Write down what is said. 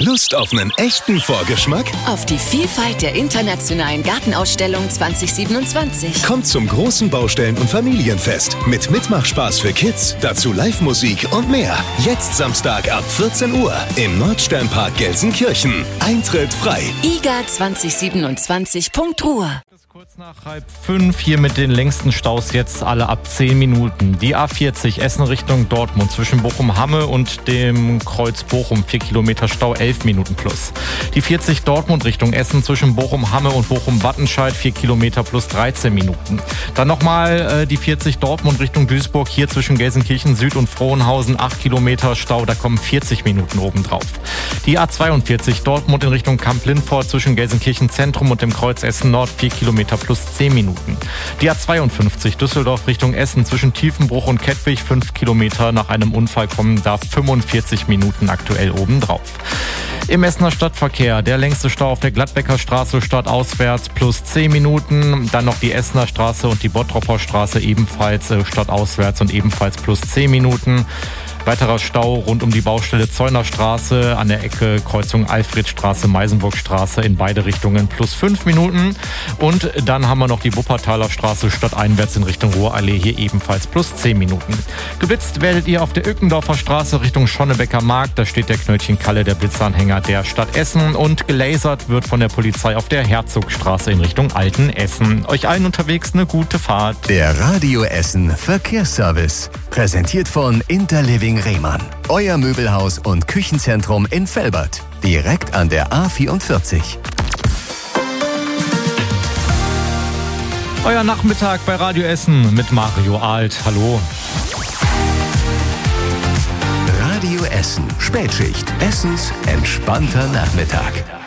Lust auf einen echten Vorgeschmack? Auf die Vielfalt der internationalen Gartenausstellung 2027. Kommt zum großen Baustellen- und Familienfest mit Mitmachspaß für Kids, dazu Live-Musik und mehr. Jetzt Samstag ab 14 Uhr im Nordsternpark Gelsenkirchen. Eintritt frei. IGA2027.Ruhr. Kurz nach 4:30 hier mit den längsten Staus jetzt alle ab 10 Minuten. Die A40 Essen Richtung Dortmund zwischen Bochum-Hamme und dem Kreuz Bochum 4 Kilometer Stau 11 Minuten plus. Die 40 Dortmund Richtung Essen zwischen Bochum-Hamme und Bochum-Wattenscheid 4 Kilometer plus 13 Minuten. Dann nochmal die 40 Dortmund Richtung Duisburg hier zwischen Gelsenkirchen Süd und Frohnhausen 8 Kilometer Stau, da kommen 40 Minuten obendrauf. Die A42 Dortmund in Richtung Kamp-Lindfort zwischen Gelsenkirchen Zentrum und dem Kreuz Essen Nord 4 Kilometer plus 10 Minuten. Die A52 Düsseldorf Richtung Essen zwischen Tiefenbruch und Kettwig 5 Kilometer nach einem Unfall kommen da 45 Minuten aktuell obendrauf. Im Essener Stadtverkehr der längste Stau auf der Gladbecker Straße stadtauswärts plus 10 Minuten. Dann noch die Essener Straße und die Bottropper Straße ebenfalls stadtauswärts und ebenfalls plus 10 Minuten. Weiterer Stau rund um die Baustelle Zeuner Straße an der Ecke Kreuzung Alfredstraße, Meisenburgstraße in beide Richtungen plus 5 Minuten. Und dann haben wir noch die Wuppertaler Straße stadteinwärts in Richtung Ruhrallee hier ebenfalls plus 10 Minuten. Geblitzt werdet ihr auf der Ückendorfer Straße Richtung Schonnebecker Markt. Da steht der Knöllchen Kalle, der Blitzanhänger der Stadt Essen. Und gelasert wird von der Polizei auf der Herzogstraße in Richtung Altenessen. Euch allen unterwegs eine gute Fahrt. Der Radio Essen Verkehrsservice. Präsentiert von Interliving Rehmann. Euer Möbelhaus und Küchenzentrum in Velbert. Direkt an der A44. Euer Nachmittag bei Radio Essen mit Mario Alt. Hallo. Radio Essen. Spätschicht. Essens entspannter Nachmittag.